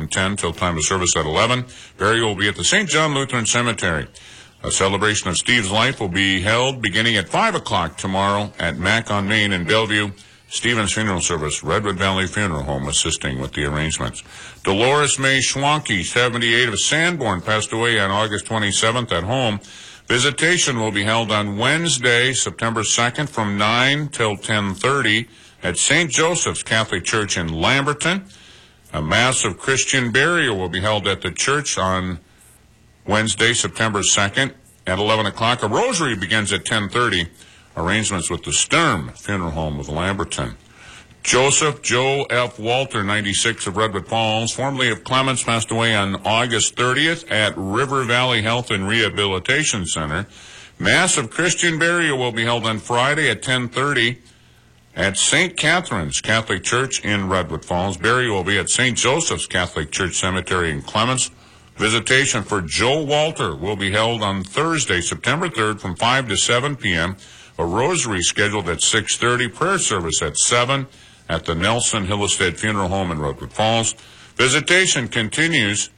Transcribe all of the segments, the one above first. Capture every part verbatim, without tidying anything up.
from ten till time of service at eleven. Burial will be at the Saint John Lutheran Cemetery. A celebration of Steve's life will be held beginning at five o'clock tomorrow at Mac on Main in Bellevue. Stephen's Funeral Service, Redwood Valley Funeral Home, assisting with the arrangements. Dolores May Schwanke, seventy-eight, of Sanborn, passed away on August twenty-seventh at home. Visitation will be held on Wednesday, September second, from nine till ten thirty at Saint Joseph's Catholic Church in Lamberton. A mass of Christian burial will be held at the church on Wednesday, September second at eleven o'clock. A rosary begins at ten thirty. Arrangements with the Sturm Funeral Home of Lamberton. Joseph Joe F. Walter, ninety-six, of Redwood Falls, formerly of Clements, passed away on August thirtieth at River Valley Health and Rehabilitation Center. Mass of Christian burial will be held on Friday at ten thirty at Saint Catherine's Catholic Church in Redwood Falls. Burial will be at Saint Joseph's Catholic Church Cemetery in Clements. Visitation for Joe Walter will be held on Thursday, September third, from five to seven p.m. A rosary scheduled at six thirty, prayer service at seven at the Nelson Hillestead Funeral Home in Redwood Falls. Visitation continues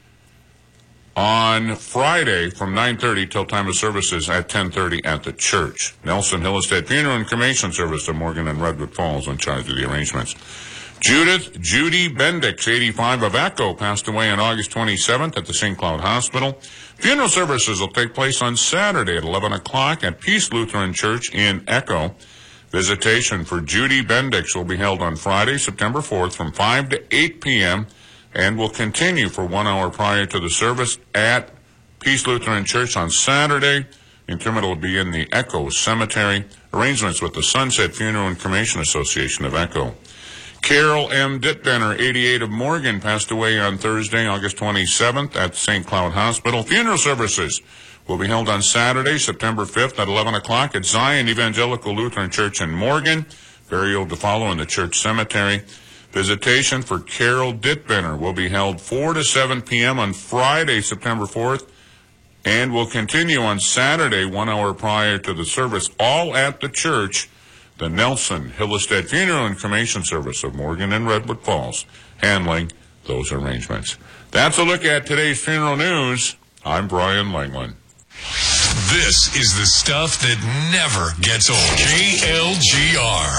on Friday from nine thirty till time of services at ten thirty at the church. Nelson Hillestead Funeral and Cremation Service of Morgan and Redwood Falls in charge of the arrangements. Judith Judy Bendix, eighty-five, of Echo, passed away on August twenty-seventh at the Saint Cloud Hospital. Funeral services will take place on Saturday at eleven o'clock at Peace Lutheran Church in Echo. Visitation for Judy Bendix will be held on Friday, September fourth, from five to eight p.m. and will continue for one hour prior to the service at Peace Lutheran Church on Saturday. Interment will be in the Echo Cemetery. Arrangements with the Sunset Funeral and Cremation Association of Echo. Carol M. Dittbenner, eighty-eight, of Morgan, passed away on Thursday, August twenty-seventh at Saint Cloud Hospital. Funeral services will be held on Saturday, September fifth at eleven o'clock at Zion Evangelical Lutheran Church in Morgan. Burial to follow in the church cemetery. Visitation for Carol Dittbenner will be held four to seven p.m. on Friday, September fourth, and will continue on Saturday, one hour prior to the service, all at the church. The Nelson Hillestead Funeral and Cremation Service of Morgan and Redwood Falls, handling those arrangements. That's a look at today's funeral news. I'm Brian Langland. This is the stuff that never gets old. K L G R.